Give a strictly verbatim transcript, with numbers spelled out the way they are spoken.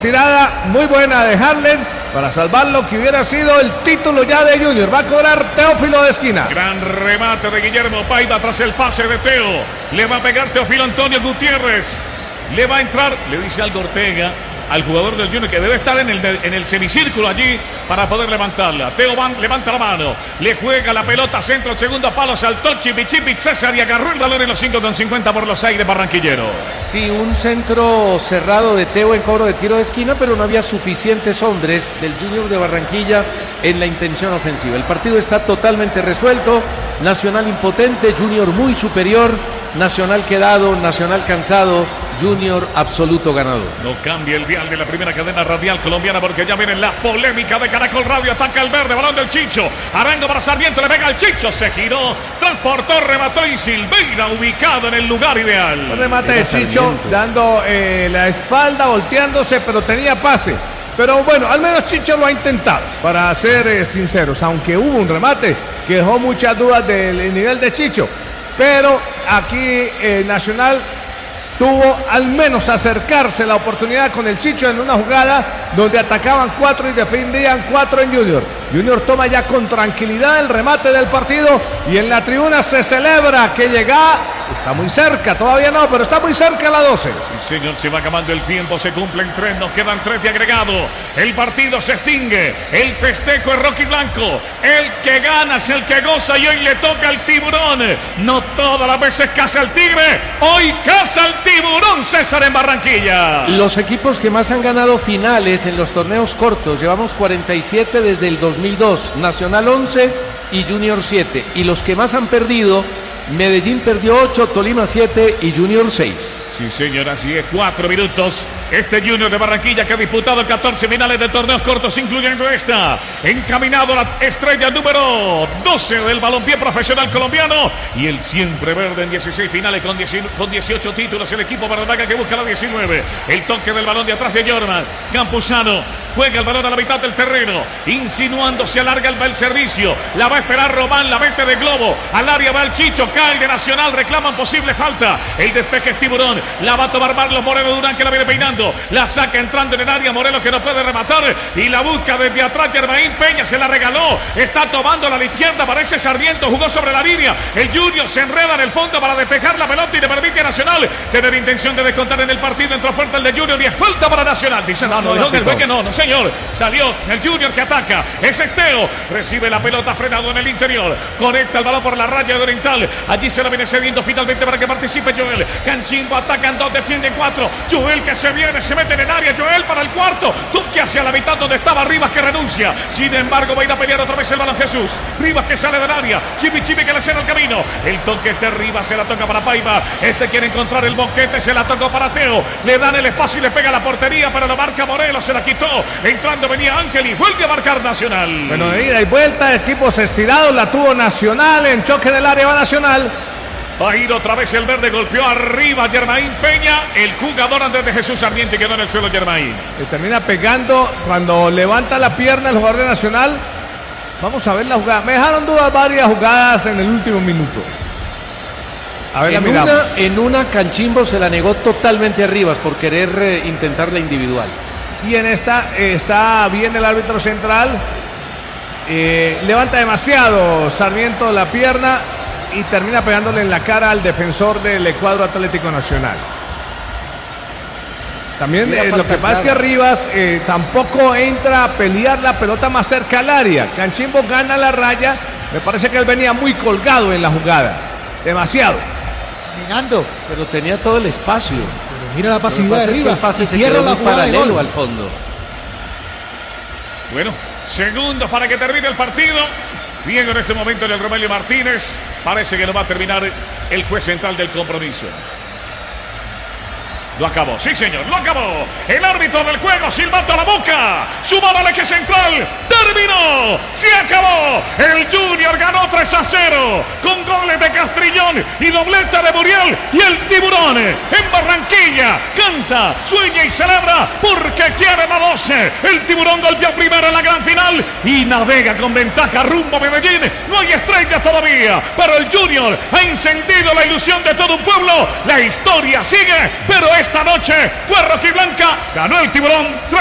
Tirada muy buena de Harlen para salvar lo que hubiera sido el título ya de Junior. Va a cobrar Teófilo de esquina. Gran remate de Guillermo Paiva tras el pase de Teo. Le va a pegar Teófilo Antonio Gutiérrez. Le va a entrar, le dice algo Ortega al jugador del Junior que debe estar en el, en el semicírculo allí para poder levantarla. Teo Van levanta la mano, le juega la pelota centro, el segundo palo, saltó Chipichipi César y agarró el balón en los cinco con cincuenta por los aires barranquilleros. Sí, un centro cerrado de Teo en cobro de tiro de esquina, pero no había suficientes hombres del Junior de Barranquilla en la intención ofensiva. El partido está totalmente resuelto, Nacional impotente, Junior muy superior, Nacional quedado, Nacional cansado, Junior absoluto ganador. No cambia el dial de la primera cadena radial colombiana porque ya viene la polémica de Caracol Radio. Ataca el verde, balón del Chicho. Arango para Sarmiento, le pega al Chicho. Se giró, transportó, remató y Silveira ubicado en el lugar ideal. El remate de Chicho dando eh, la espalda, volteándose, pero tenía pase. Pero bueno, al menos Chicho lo ha intentado, para ser eh, sinceros, aunque hubo un remate que dejó muchas dudas del nivel de Chicho. Pero aquí eh, Nacional tuvo al menos acercarse la oportunidad con el Chicho en una jugada donde atacaban cuatro y defendían cuatro en Junior. Junior toma ya con tranquilidad el remate del partido y en la tribuna se celebra que llega, está muy cerca, todavía no, pero está muy cerca la doce. Sí, señor, se va acabando el tiempo, se cumplen tres, nos quedan tres de agregado. El partido se extingue, el festejo es Rocky Blanco, el que gana es el que goza y hoy le toca al Tiburón. No todas las veces caza el Tigre, hoy caza el Tiburón, César, en Barranquilla. Los equipos que más han ganado finales en los torneos cortos, llevamos cuarenta y siete desde el dos mil dos, Nacional once y Junior siete, y los que más han perdido, Medellín perdió ocho, Tolima siete y Junior seis. Sí, señor, así es, cuatro minutos. Este Junior de Barranquilla que ha disputado catorce finales de torneos cortos, incluyendo esta. Encaminado a la estrella número doce del balompié profesional colombiano. Y el siempre verde en dieciséis finales con, con dieciocho títulos. El equipo verdadaga que busca la diecinueve. El toque del balón de atrás de Jorman. Campuzano juega el balón a la mitad del terreno. Insinuando, se alarga el, el servicio. La va a esperar Román, la mete de globo. Al área va el Chicho, cae el de Nacional. Reclaman posible falta. El despeje es Tiburón. La va a tomar Marlos Moreno Durán que la viene peinando. La saca entrando en el área Morelos que no puede rematar. Y la busca desde atrás Germain Peña. Se la regaló. Está tomando a la izquierda. Parece Sarmiento. Jugó sobre la línea. El Junior se enreda en el fondo para despejar la pelota y le permite a Nacional tener intención de descontar en el partido. Entró fuerte el de Junior y es falta para Nacional. Dice no, no, no, no, no, que no, no, señor. Salió el Junior que ataca. Es Teo. Recibe la pelota frenado en el interior. Conecta el balón por la raya de Oriental. Allí se la viene cediendo finalmente para que participe Joel. Canchimbo atacan dos, defienden cuatro. Joel que se viene, se mete en el área. Joel para el cuarto. Duque hacia la mitad donde estaba Rivas que renuncia. Sin embargo, va a ir a pelear otra vez el balón Jesús. Rivas que sale del área. Chipi Chipi que le cierra el camino. El toque de Rivas se la toca para Paiva. Este quiere encontrar el boquete. Se la tocó para Teo. Le dan el espacio y le pega la portería. Pero lo marca Morelos. Se la quitó. Entrando venía Ángel y vuelve a marcar Nacional. Bueno, de ida y vuelta. Equipos estirados. La tuvo Nacional. En choque del área va Nacional. Va a ir otra vez el verde, golpeó arriba Germain Peña, el jugador Andrés de Jesús Sarmiento y quedó en el suelo Germain. Y termina pegando cuando levanta la pierna el jugador de Nacional. Vamos a ver la jugada. Me dejaron dudas varias jugadas en el último minuto. A ver, en, una, en una Canchimbo se la negó totalmente a Rivas por querer eh, intentar la individual. Y en esta eh, está bien el árbitro central. Eh, levanta demasiado Sarmiento la pierna y termina pegándole en la cara al defensor del cuadro Atlético Nacional. También eh, lo que pasa es que Rivas eh, tampoco entra a pelear la pelota más cerca al área. Canchimbo gana la raya. Me parece que él venía muy colgado en la jugada. Demasiado. Minando. Pero tenía todo el espacio. Pero mira la pasividad de Rivas. Pase se cierra la paralelo al fondo. Bueno, segundos para que termine el partido. Bien en este momento en el Romelio Martínez. Parece que no va a terminar el juez central del compromiso. Lo acabó, sí señor, lo acabó. El árbitro del juego, silbato a la boca. Sumado al eje central. Terminó. Se acabó. El Junior ganó tres a cero. Con goles de Castrillón y dobleta de Muriel. Y el Tiburón en Barranquilla canta, sueña y celebra porque quiere la doce. El Tiburón golpeó primero en la gran final y navega con ventaja rumbo a Medellín. No hay estrella todavía, pero el Junior ha encendido la ilusión de todo un pueblo. La historia sigue, pero es esta noche fue rojiblanca. Ganó el Tiburón.